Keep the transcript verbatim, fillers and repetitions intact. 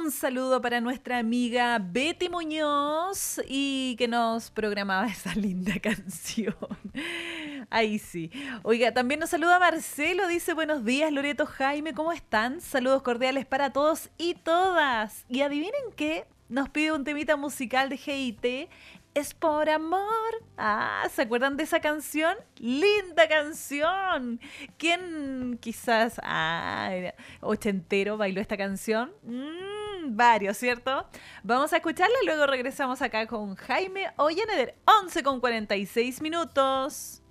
Un saludo para nuestra amiga Betty Muñoz y que nos programaba esa linda canción. Ahí sí. Oiga, también nos saluda Marcelo, dice buenos días Loreto, Jaime, ¿cómo están? Saludos cordiales para todos y todas. Y adivinen qué, nos pide un temita musical de G I T. Es por amor. Ah, ¿se acuerdan de esa canción? ¡Linda canción! ¿Quién quizás ah, ochentero bailó esta canción? Mm, varios, ¿cierto? Vamos a escucharla y luego regresamos acá con Jaime Ollaneder. once con cuarenta y seis minutos.